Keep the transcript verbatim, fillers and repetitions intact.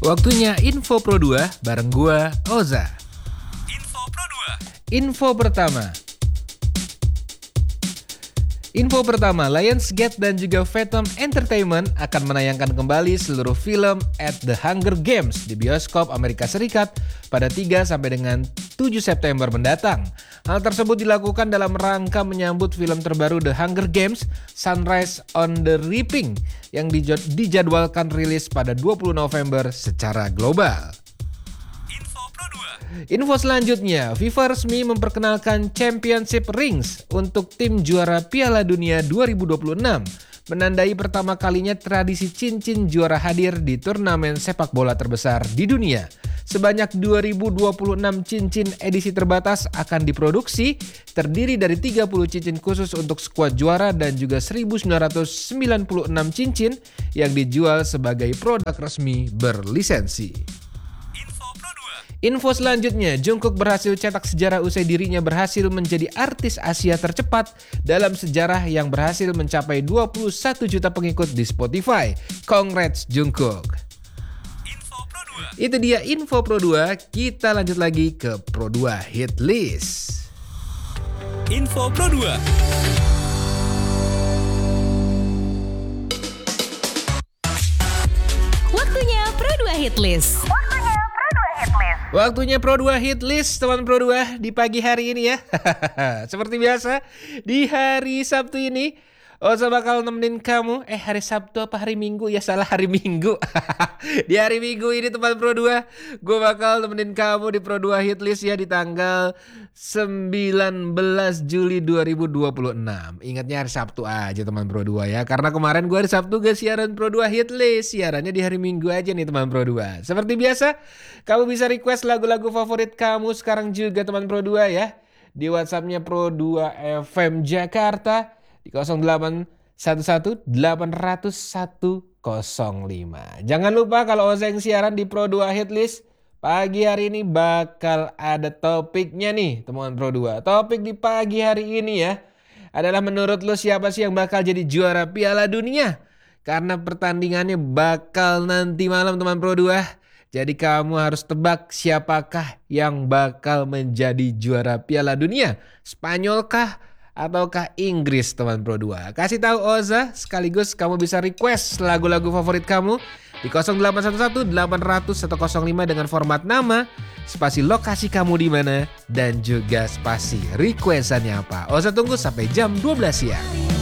Waktunya Info Pro dua bareng gua, Oza. Info Pro dua. Info pertama. Info pertama, Lionsgate dan juga Phantom Entertainment akan menayangkan kembali seluruh film At the Hunger Games di bioskop Amerika Serikat pada tiga sampai dengan tujuh September mendatang. Hal tersebut dilakukan dalam rangka menyambut film terbaru The Hunger Games, Sunrise on the Reaping, yang dijadwalkan rilis pada dua puluh November secara global. Info selanjutnya, FIFA resmi memperkenalkan Championship Rings untuk tim juara Piala Dunia dua ribu dua puluh enam, menandai pertama kalinya tradisi cincin juara hadir di turnamen sepak bola terbesar di dunia. Sebanyak dua ribu dua puluh enam cincin edisi terbatas akan diproduksi, terdiri dari tiga puluh cincin khusus untuk skuad juara dan juga seribu sembilan ratus sembilan puluh enam cincin yang dijual sebagai produk resmi berlisensi. Info selanjutnya, Jungkook berhasil cetak sejarah usai dirinya berhasil menjadi artis Asia tercepat dalam sejarah yang berhasil mencapai dua puluh satu juta pengikut di Spotify. Congrats Jungkook. Info Pro dua. Itu dia Info Pro dua, kita lanjut lagi ke Pro dua Hit List. Info Pro dua. Waktunya Pro dua Hit List. Waktunya Pro dua Hit List, teman Pro dua, di pagi hari ini ya. Seperti biasa, di hari Sabtu ini, Oza bakal nemenin kamu. Eh, hari Sabtu apa hari Minggu? Ya salah, hari Minggu. Di hari Minggu ini teman Pro dua, gue bakal nemenin kamu di Pro dua Hit List ya di tanggal sembilan belas Juli dua ribu dua puluh enam. Ingatnya hari Sabtu aja teman Pro dua ya, karena kemarin gue hari Sabtu gak siaran Pro dua Hit List. Siarannya di hari Minggu aja nih teman Pro dua. Seperti biasa, kamu bisa request lagu-lagu favorit kamu sekarang juga teman Pro dua ya, di WhatsAppnya Pro dua F M Jakarta di nol delapan satu satu delapan nol satu nol lima. Jangan lupa kalau Oza yang siaran di Pro dua Hit List pagi hari ini bakal ada topiknya nih teman Pro dua. Topik di pagi hari ini ya adalah menurut lo siapa sih yang bakal jadi juara Piala Dunia? Karena pertandingannya bakal nanti malam teman Pro dua. Jadi kamu harus tebak siapakah yang bakal menjadi juara Piala Dunia? Spanyol kah? Ataukah Inggris teman Pro dua? Kasih tahu Oza, sekaligus kamu bisa request lagu-lagu favorit kamu di nol delapan satu satu delapan nol satu nol lima dengan format nama, spasi lokasi kamu di mana, dan juga spasi requestannya apa. Oza tunggu sampai jam dua belas siang.